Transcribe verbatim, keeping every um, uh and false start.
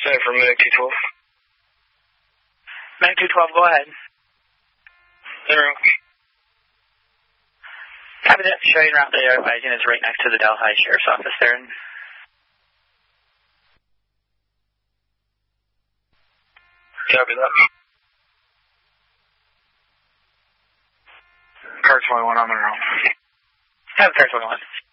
Sorry for Medic two twelve. Medic two twelve, go ahead. Zero. Copy that. Showing route the wagon is right next to the Delhi Sheriff's Office there. Copy that. Car twenty-one on the road. Have car twenty-one.